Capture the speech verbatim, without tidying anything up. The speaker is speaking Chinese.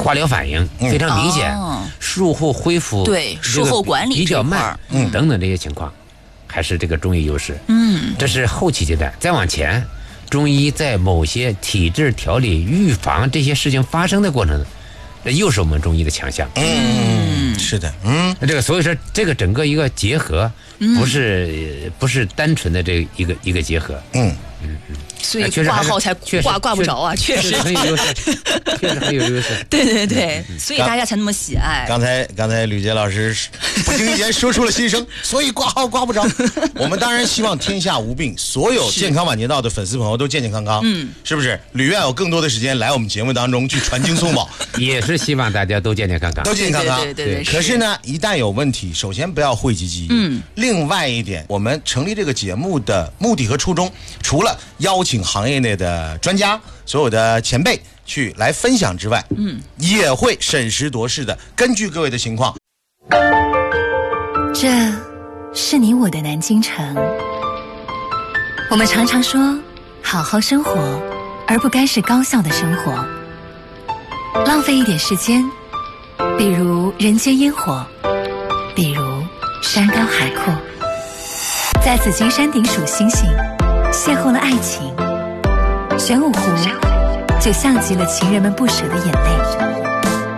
化疗反应非常明显， 哦、 术后恢复对术后管理比较慢，嗯，等等这些情况，还是这个中医优势。 嗯， 这是后期阶段，再往前，中医在某些体质调理、预防这些事情发生的过程，这又是我们中医的强项。 嗯，是的，嗯， 这个所以说这个整个一个结合，不是、嗯、不是单纯的这一个一个结合。 嗯嗯嗯。所以挂号才挂挂不着啊，确实很有优势，确实很有优势。 对对对，嗯、所以大家才那么喜爱。 刚才刚才吕杰老师不经意间说出了心声，所以挂号挂不着。我们当然希望天下无病，所有健康晚节道的粉丝朋友都健健康康，嗯，是不是？吕院有更多的时间来我们节目当中去传经送宝， 也是希望大家都健健康康， 都健健康康。 对对 对, 对, 对。 可是呢，一旦有问题，首先不要讳疾忌医。嗯。另外一点，我们成立这个节目的目的和初衷，除了邀请行业内的专家、所有的前辈去来分享之外，嗯，也会审时度势的根据各位的情况。 这是你我的南京城，我们常常说好好生活，而不该是高效的生活，浪费一点时间，比如人间烟火，比如山高海阔，在紫金山顶数星星，邂逅了爱情。玄武湖就像极了情人们不舍的眼泪。